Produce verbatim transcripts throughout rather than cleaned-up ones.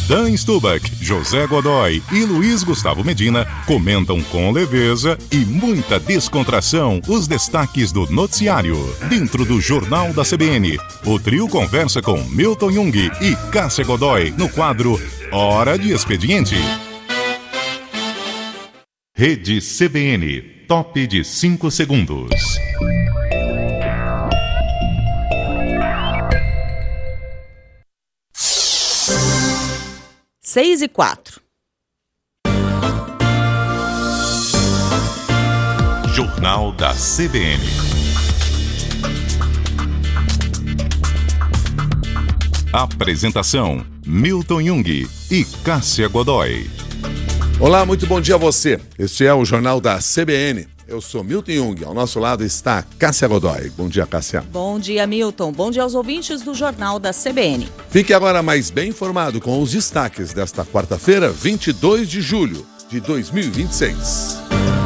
Dan Stubach, José Godoy e Luiz Gustavo Medina comentam com leveza e muita descontração os destaques do noticiário. Dentro do Jornal da C B N, o trio conversa com Milton Jung e Cássia Godoy no quadro Hora de Expediente. Rede C B N, top de cinco segundos. Seis e quatro. Jornal da C B N. Apresentação: Milton Jung e Cássia Godoy. Olá, muito bom dia a você. Este é o Jornal da C B N. Eu sou Milton Jung, ao nosso lado está Cássia Godoy. Bom dia, Cássia. Bom dia, Milton. Bom dia aos ouvintes do Jornal da C B N. Fique agora mais bem informado com os destaques desta quarta-feira, vinte e dois de julho de dois mil e vinte e seis.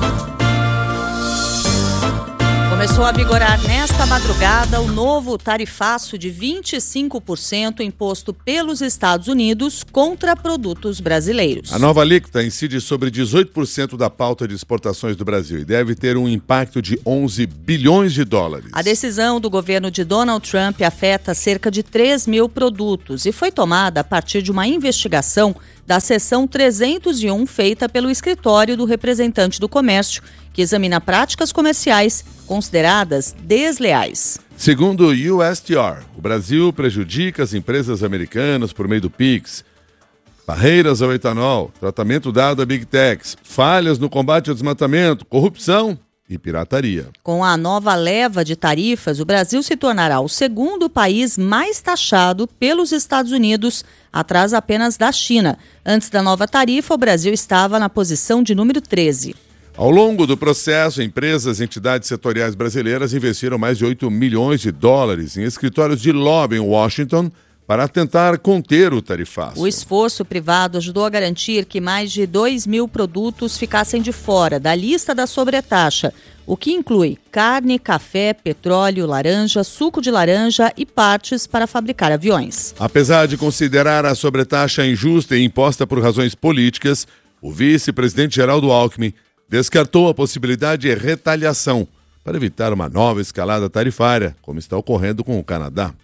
Começou a vigorar nesta madrugada o novo tarifaço de vinte e cinco por cento imposto pelos Estados Unidos contra produtos brasileiros. A nova alíquota incide sobre dezoito por cento da pauta de exportações do Brasil e deve ter um impacto de onze bilhões de dólares. A decisão do governo de Donald Trump afeta cerca de três mil produtos e foi tomada a partir de uma investigação da seção trezentos e um feita pelo escritório do representante do comércio, que examina práticas comerciais consideradas desleais. Segundo o U S T R, o Brasil prejudica as empresas americanas por meio do Pix, barreiras ao etanol, tratamento dado a Big Techs, falhas no combate ao desmatamento, corrupção e pirataria. Com a nova leva de tarifas, o Brasil se tornará o segundo país mais taxado pelos Estados Unidos, atrás apenas da China. Antes da nova tarifa, o Brasil estava na posição de número treze. Ao longo do processo, empresas e entidades setoriais brasileiras investiram mais de oito milhões de dólares em escritórios de lobby em Washington para tentar conter o tarifaço. O esforço privado ajudou a garantir que mais de dois mil produtos ficassem de fora da lista da sobretaxa, o que inclui carne, café, petróleo, laranja, suco de laranja e partes para fabricar aviões. Apesar de considerar a sobretaxa injusta e imposta por razões políticas, o vice-presidente Geraldo Alckmin descartou a possibilidade de retaliação para evitar uma nova escalada tarifária, como está ocorrendo com o Canadá.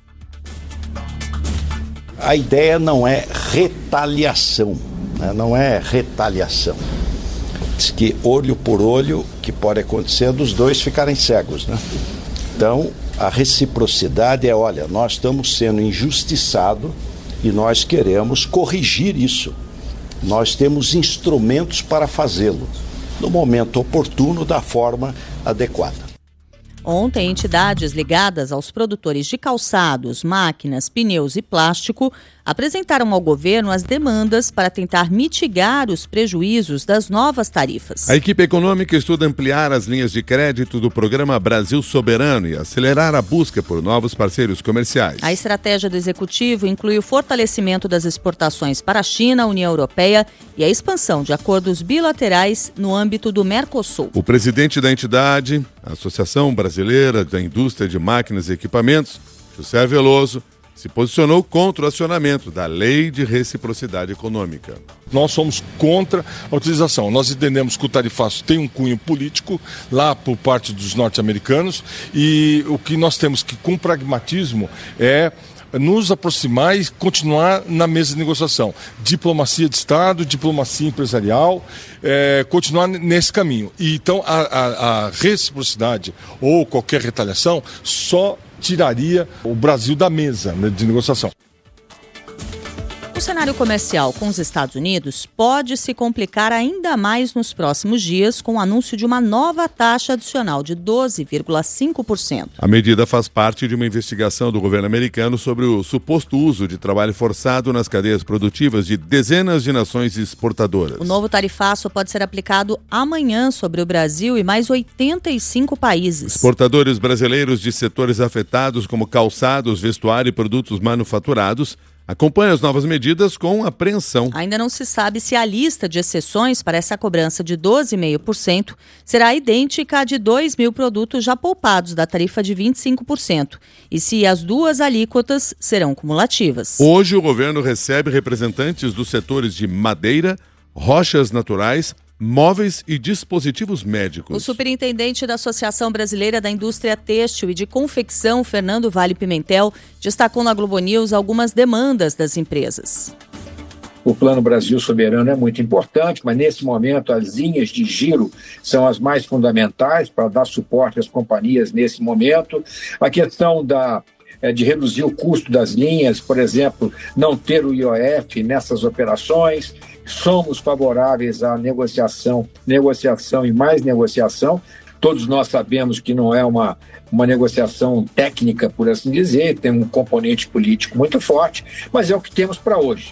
A ideia não é retaliação, né? Não é retaliação. Diz que olho por olho, que pode acontecer dos dois ficarem cegos, né? Então, a reciprocidade é, olha, nós estamos sendo injustiçados e nós queremos corrigir isso. Nós temos instrumentos para fazê-lo, no momento oportuno, da forma adequada. Ontem, entidades ligadas aos produtores de calçados, máquinas, pneus e plástico apresentaram ao governo as demandas para tentar mitigar os prejuízos das novas tarifas. A equipe econômica estuda ampliar as linhas de crédito do programa Brasil Soberano e acelerar a busca por novos parceiros comerciais. A estratégia do executivo inclui o fortalecimento das exportações para a China, a União Europeia e a expansão de acordos bilaterais no âmbito do Mercosul. O presidente da entidade, a Associação Brasileira da Indústria de Máquinas e Equipamentos, José Veloso, se posicionou contra o acionamento da Lei de Reciprocidade Econômica. Nós somos contra a utilização. Nós entendemos que o tarifaço tem um cunho político lá por parte dos norte-americanos e o que nós temos que, com pragmatismo, é nos aproximar e continuar na mesa de negociação. Diplomacia de Estado, diplomacia empresarial, é, continuar nesse caminho. E, então, a, a, a reciprocidade ou qualquer retaliação só tiraria o Brasil da mesa, né, de negociação. O cenário comercial com os Estados Unidos pode se complicar ainda mais nos próximos dias com o anúncio de uma nova taxa adicional de doze vírgula cinco por cento. A medida faz parte de uma investigação do governo americano sobre o suposto uso de trabalho forçado nas cadeias produtivas de dezenas de nações exportadoras. O novo tarifaço pode ser aplicado amanhã sobre o Brasil e mais oitenta e cinco países. Exportadores brasileiros de setores afetados como calçados, vestuário e produtos manufaturados acompanha as novas medidas com apreensão. Ainda não se sabe se a lista de exceções para essa cobrança de doze vírgula cinco por cento será idêntica à de dois mil produtos já poupados da tarifa de vinte e cinco por cento e se as duas alíquotas serão cumulativas. Hoje o governo recebe representantes dos setores de madeira, rochas naturais, móveis e dispositivos médicos. O superintendente da Associação Brasileira da Indústria Têxtil e de Confecção, Fernando Vale Pimentel, destacou na Globo News algumas demandas das empresas. O Plano Brasil Soberano é muito importante, mas nesse momento as linhas de giro são as mais fundamentais para dar suporte às companhias nesse momento. A questão da É de reduzir o custo das linhas, por exemplo, não ter o I O F nessas operações. Somos favoráveis à negociação, negociação e mais negociação. Todos nós sabemos que não é uma, uma negociação técnica, por assim dizer, tem um componente político muito forte, mas é o que temos para hoje.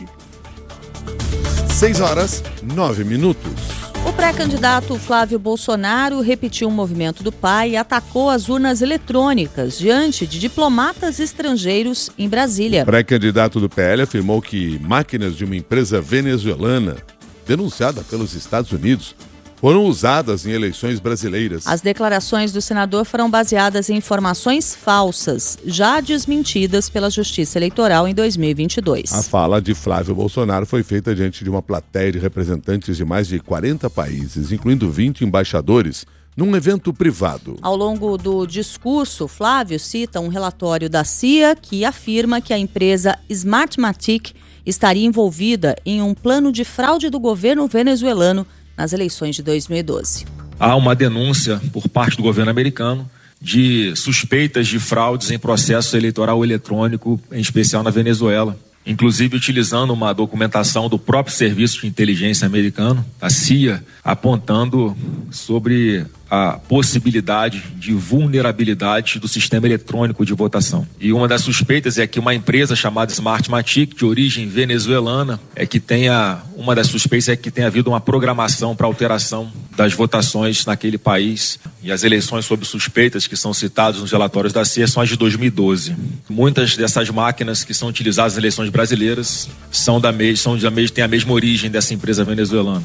seis horas, nove minutos. O pré-candidato Flávio Bolsonaro repetiu um movimento do pai e atacou as urnas eletrônicas diante de diplomatas estrangeiros em Brasília. O pré-candidato do P L afirmou que máquinas de uma empresa venezuelana, denunciada pelos Estados Unidos, foram usadas em eleições brasileiras. As declarações do senador foram baseadas em informações falsas, já desmentidas pela Justiça Eleitoral em dois mil e vinte e dois. A fala de Flávio Bolsonaro foi feita diante de uma plateia de representantes de mais de quarenta países, incluindo vinte embaixadores, num evento privado. Ao longo do discurso, Flávio cita um relatório da C I A que afirma que a empresa Smartmatic estaria envolvida em um plano de fraude do governo venezuelano nas eleições de dois mil e doze. Há uma denúncia por parte do governo americano de suspeitas de fraudes em processo eleitoral eletrônico, em especial na Venezuela. Inclusive utilizando uma documentação do próprio Serviço de Inteligência americano, a C I A, apontando sobre a possibilidade de vulnerabilidade do sistema eletrônico de votação. E uma das suspeitas é que uma empresa chamada Smartmatic, de origem venezuelana, é que tenha, uma das suspeitas é que tenha havido uma programação para alteração das votações naquele país. E as eleições sob suspeitas que são citadas nos relatórios da C I A são as de dois mil e doze. Muitas dessas máquinas que são utilizadas nas eleições brasileiras são da mesma, são da mesma, têm a mesma origem dessa empresa venezuelana.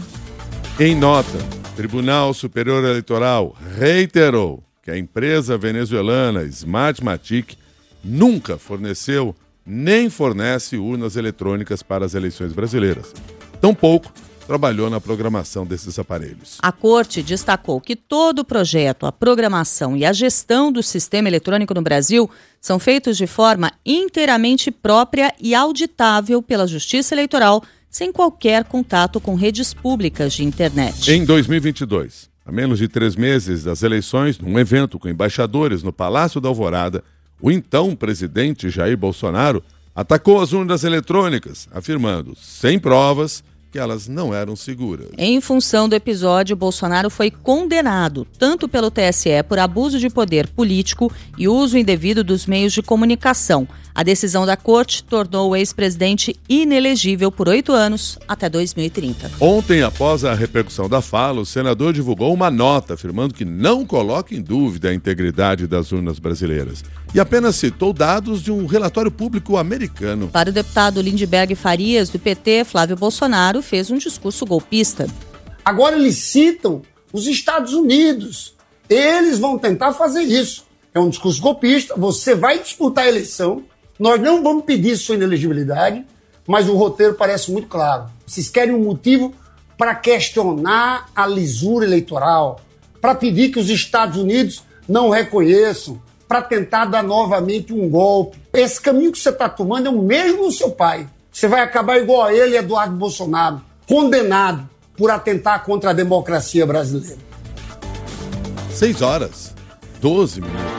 Em nota, o Tribunal Superior Eleitoral reiterou que a empresa venezuelana Smartmatic nunca forneceu nem fornece urnas eletrônicas para as eleições brasileiras. Tampouco trabalhou na programação desses aparelhos. A Corte destacou que todo o projeto, a programação e a gestão do sistema eletrônico no Brasil são feitos de forma inteiramente própria e auditável pela Justiça Eleitoral, sem qualquer contato com redes públicas de internet. Em dois mil e vinte e dois, a menos de três meses das eleições, num evento com embaixadores no Palácio da Alvorada, o então presidente Jair Bolsonaro atacou as urnas eletrônicas, afirmando, sem provas, que elas não eram seguras. Em função do episódio, Bolsonaro foi condenado tanto pelo T S E por abuso de poder político e uso indevido dos meios de comunicação. A decisão da Corte tornou o ex-presidente inelegível por oito anos até dois mil e trinta. Ontem, após a repercussão da fala, o senador divulgou uma nota afirmando que não coloca em dúvida a integridade das urnas brasileiras e apenas citou dados de um relatório público americano. Para o deputado Lindbergh Farias, do P T, Flávio Bolsonaro fez um discurso golpista. Agora eles citam os Estados Unidos. Eles vão tentar fazer isso. É um discurso golpista. Você vai disputar a eleição. Nós não vamos pedir sua inelegibilidade, mas o roteiro parece muito claro. Vocês querem um motivo para questionar a lisura eleitoral, para pedir que os Estados Unidos não reconheçam, para tentar dar novamente um golpe. Esse caminho que você está tomando é o mesmo do seu pai. Você vai acabar igual a ele, Eduardo Bolsonaro, condenado por atentar contra a democracia brasileira. Seis horas, doze minutos.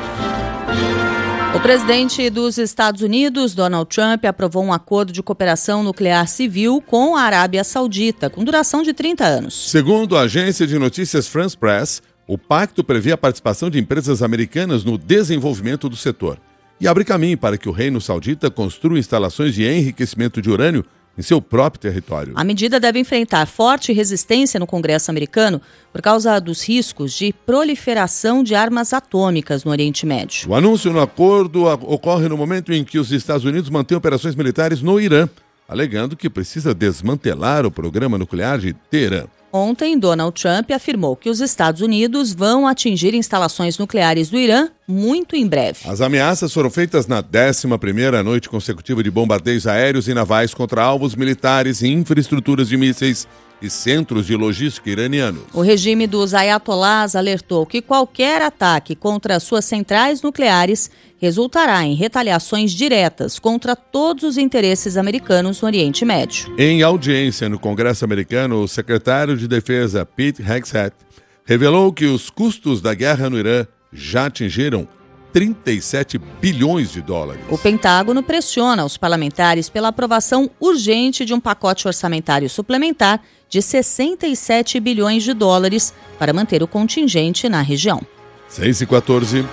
O presidente dos Estados Unidos, Donald Trump, aprovou um acordo de cooperação nuclear civil com a Arábia Saudita, com duração de trinta anos. Segundo a agência de notícias France Press, o pacto prevê a participação de empresas americanas no desenvolvimento do setor e abre caminho para que o Reino Saudita construa instalações de enriquecimento de urânio em seu próprio território. A medida deve enfrentar forte resistência no Congresso americano por causa dos riscos de proliferação de armas atômicas no Oriente Médio. O anúncio no acordo ocorre no momento em que os Estados Unidos mantêm operações militares no Irã, alegando que precisa desmantelar o programa nuclear de Teherã. Ontem, Donald Trump afirmou que os Estados Unidos vão atingir instalações nucleares do Irã muito em breve. As ameaças foram feitas na décima primeira noite consecutiva de bombardeios aéreos e navais contra alvos militares e infraestruturas de mísseis e centros de logística iranianos. O regime dos ayatolás alertou que qualquer ataque contra suas centrais nucleares resultará em retaliações diretas contra todos os interesses americanos no Oriente Médio. Em audiência no Congresso americano, o secretário de Defesa Pete Hegseth revelou que os custos da guerra no Irã já atingiram trinta e sete bilhões de dólares. O Pentágono pressiona os parlamentares pela aprovação urgente de um pacote orçamentário suplementar de sessenta e sete bilhões de dólares para manter o contingente na região. seis e quatorze.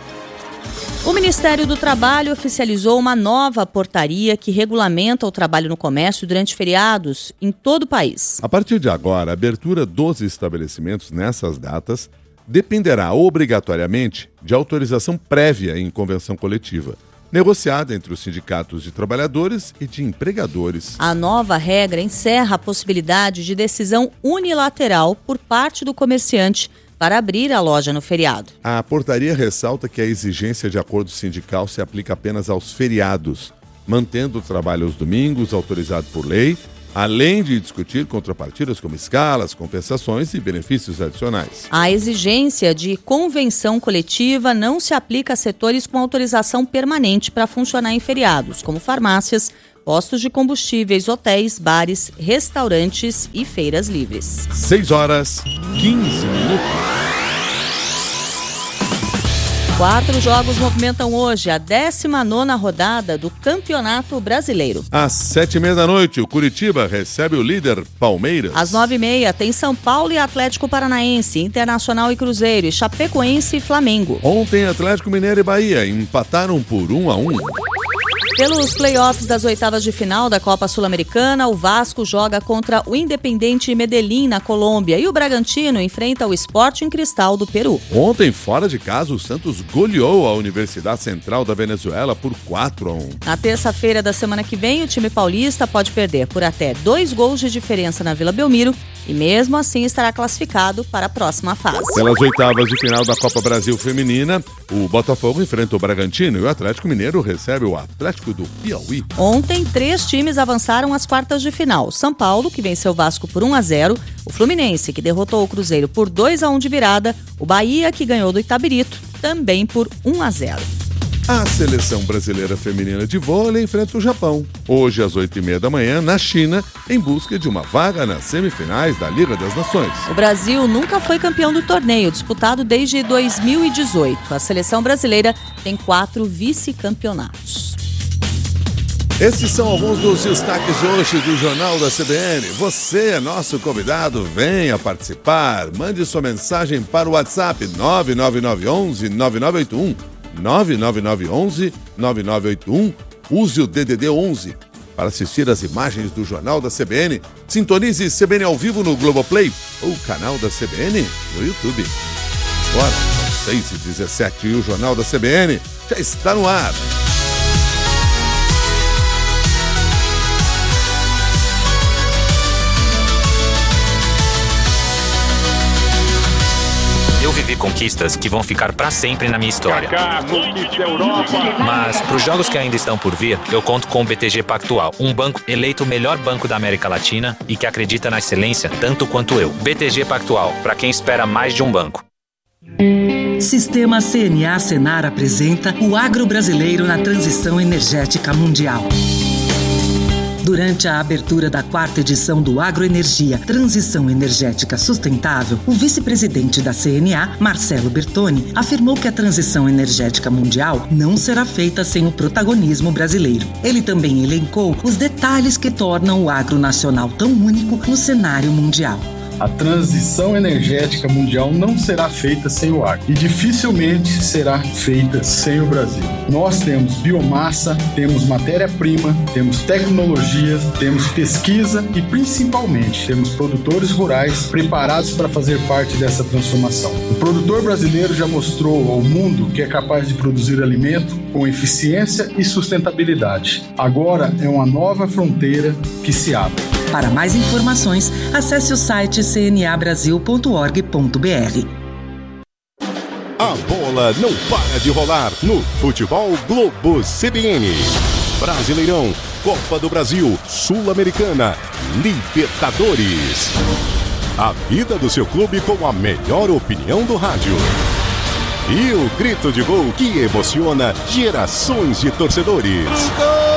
O Ministério do Trabalho oficializou uma nova portaria que regulamenta o trabalho no comércio durante feriados em todo o país. A partir de agora, a abertura dos estabelecimentos nessas datas dependerá obrigatoriamente de autorização prévia em convenção coletiva, negociada entre os sindicatos de trabalhadores e de empregadores. A nova regra encerra a possibilidade de decisão unilateral por parte do comerciante para abrir a loja no feriado. A portaria ressalta que a exigência de acordo sindical se aplica apenas aos feriados, mantendo o trabalho aos domingos autorizado por lei, além de discutir contrapartidas como escalas, compensações e benefícios adicionais. A exigência de convenção coletiva não se aplica a setores com autorização permanente para funcionar em feriados, como farmácias, postos de combustíveis, hotéis, bares, restaurantes e feiras livres. seis horas, quinze minutos. Quatro jogos movimentam hoje a décima nona rodada do Campeonato Brasileiro. Às sete e meia da noite, o Curitiba recebe o líder Palmeiras. Às nove e meia tem São Paulo e Atlético Paranaense, Internacional e Cruzeiro, e Chapecoense e Flamengo. Ontem, Atlético Mineiro e Bahia empataram por um a um. Pelos playoffs das oitavas de final da Copa Sul-Americana, o Vasco joga contra o Independiente Medellín, na Colômbia, e o Bragantino enfrenta o Sporting Cristal do Peru. Ontem, fora de casa, o Santos goleou a Universidade Central da Venezuela por quatro a um. Na terça-feira da semana que vem, o time paulista pode perder por até dois gols de diferença na Vila Belmiro e mesmo assim estará classificado para a próxima fase. Pelas oitavas de final da Copa Brasil Feminina, o Botafogo enfrenta o Bragantino e o Atlético Mineiro recebe o Atlético do Piauí. Ontem, três times avançaram às quartas de final. São Paulo, que venceu o Vasco por um a zero, o Fluminense, que derrotou o Cruzeiro por dois a um de virada, o Bahia, que ganhou do Itabirito, também por um a zero. A seleção brasileira feminina de vôlei enfrenta o Japão, hoje às oito e meia da manhã, na China, em busca de uma vaga nas semifinais da Liga das Nações. O Brasil nunca foi campeão do torneio, disputado desde dois mil e dezoito. A seleção brasileira tem quatro vice-campeonatos. Esses são alguns dos destaques hoje do Jornal da C B N. Você é nosso convidado, venha participar. Mande sua mensagem para o WhatsApp nove nove nove um um nove nove oito um, nove nove nove um um nove nove oito um. Use o D D D onze para assistir as imagens do Jornal da C B N. Sintonize C B N ao vivo no Globoplay ou canal da C B N no YouTube. Agora, às seis e dezessete, e o Jornal da C B N já está no ar. Eu vivi conquistas que vão ficar pra sempre na minha história. Mas pros jogos que ainda estão por vir, eu conto com o B T G Pactual, um banco eleito o melhor banco da América Latina e que acredita na excelência tanto quanto eu. B T G Pactual, pra quem espera mais de um banco. Sistema C N A Senar apresenta o agro brasileiro na transição energética mundial. Durante a abertura da quarta edição do Agroenergia Transição Energética Sustentável, o vice-presidente da C N A, Marcelo Bertoni, afirmou que a transição energética mundial não será feita sem o protagonismo brasileiro. Ele também elencou os detalhes que tornam o agro nacional tão único no cenário mundial. A transição energética mundial não será feita sem o agro e dificilmente será feita sem o Brasil. Nós temos biomassa, temos matéria-prima, temos tecnologia, temos pesquisa e principalmente temos produtores rurais preparados para fazer parte dessa transformação. O produtor brasileiro já mostrou ao mundo que é capaz de produzir alimento com eficiência e sustentabilidade. Agora é uma nova fronteira que se abre. Para mais informações, acesse o site c n a brasil ponto org ponto b r. A bola não para de rolar no Futebol Globo C B N. Brasileirão, Copa do Brasil, Sul-Americana, Libertadores. A vida do seu clube com a melhor opinião do rádio. E o grito de gol que emociona gerações de torcedores.